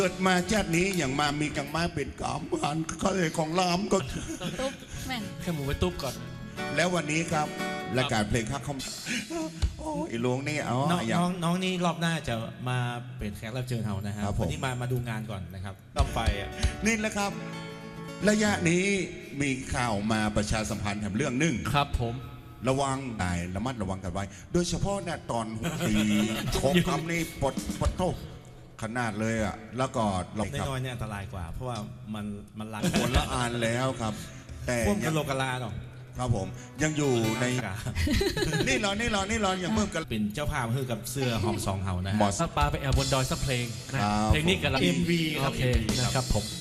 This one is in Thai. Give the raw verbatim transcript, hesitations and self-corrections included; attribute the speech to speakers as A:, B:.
A: เกิดมาชาตินี้อย่างมามีกังมาเป็นกามพันเขาเลยของล้ำก็
B: ตุ๊บแม่น
C: แค่หมูไปตุ๊บก่อน
A: แล้ววันนี้ครับรายการเพลงข้าคำโอ้ยลุงนี่เอา
D: น้อง
A: อย่าง
D: น้องน้องนี่รอบหน้าจะมาเป็นแขกรับเชิญเรานะครั
A: ครับ บผม
D: วันนี้มามาดูงานก่อนนะครับ
C: ต้องไปอ่ะ
A: นี่แหละครับ ระยะนี้มีข่าวมาประชาสัมพันธ์แถมเรื่องหนึ่ง
C: ครับผม
A: ระวังนายระมัดระวังกันไว้ โดยเฉพาะเนี่ยตอนหัวตีโคงคำนี่ปดปดโตขนาดเลยอ่ะแล้วก็เรา
D: ใน
A: ครับ
D: น้อยเนี่ยอันตรายกว่า เพราะว่ามันมันลัง
A: ผลละอ่านแล้วครับ แต่
D: พ่วง
A: ยั
D: กะ
A: ง
D: โหลกกะลาเนาะ
A: ครับผมยังอยู่ใน นี่รอนี่รอนี่รออย่างเพิ่มกัน
D: เป็นเจ้าภาพคือกับเสื้อหอมสองเห่านะฮะ
A: หมอ
C: สักปลาไปแอบบนดอยสักเพลงนะครับ เพลงนี้กับเรา
D: เอ็มวีครับ
C: โอเคนะครับผม